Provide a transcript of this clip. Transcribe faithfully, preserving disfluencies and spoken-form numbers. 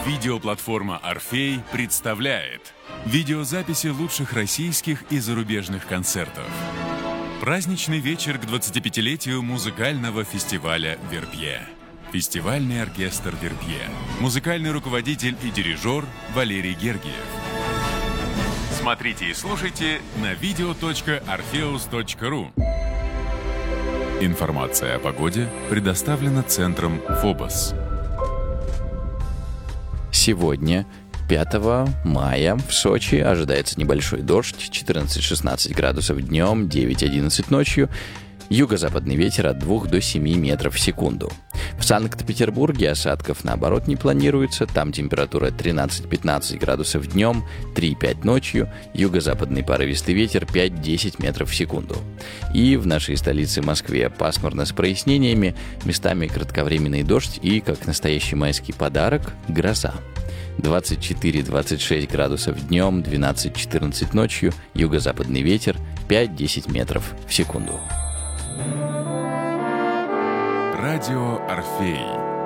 Видеоплатформа «Орфей» представляет видеозаписи лучших российских и зарубежных концертов. Праздничный вечер к двадцатипятилетию музыкального фестиваля «Вербье». Фестивальный оркестр «Вербье». Музыкальный руководитель и дирижер Валерий Гергиев. Смотрите и слушайте на видео точка орфеус точка ру. Информация о погоде предоставлена центром «Фобос». Сегодня, пятого мая, в Сочи ожидается небольшой дождь, четырнадцать-шестнадцать градусов днем, девять-одиннадцать ночью, юго-западный ветер от двух до семи метров в секунду. В Санкт-Петербурге осадков, наоборот, не планируется, там температура тринадцать-пятнадцать градусов днем, три-пять ночью, юго-западный порывистый ветер пять-десять метров в секунду. И в нашей столице Москве пасмурно с прояснениями, местами кратковременный дождь и, как настоящий майский подарок, гроза. двадцать четыре-двадцать шесть градусов днем, двенадцать-четырнадцать ночью, юго-западный ветер пять-десять метров в секунду. Радио «Орфей».